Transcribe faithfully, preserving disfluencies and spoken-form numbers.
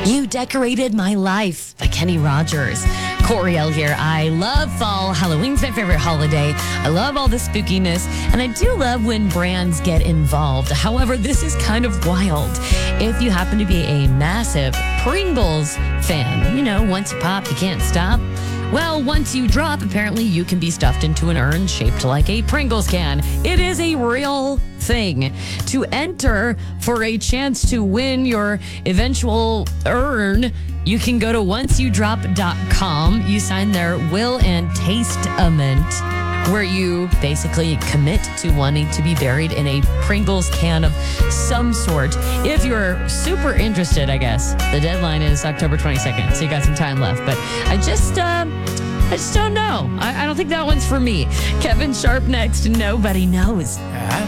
You Decorated My Life by Kenny Rogers. Coriel here. I love fall. Halloween's my favorite holiday. I love all the spookiness, and I do love when brands get involved. However, this is kind of wild. If you happen to be a massive Pringles fan, you know, once you pop, you can't stop. Well, once you drop, apparently you can be stuffed into an urn shaped like a Pringles can. It is a real thing. To enter for a chance to win your eventual urn, you can go to once you drop dot com. You sign their will and tastament, where you basically commit to wanting to be buried in a Pringles can of some sort. If you're super interested, I guess, the deadline is October twenty-second, so you got some time left. But I just, uh, I just don't know. I, I don't think that one's for me. Kevin Sharp next. Nobody knows.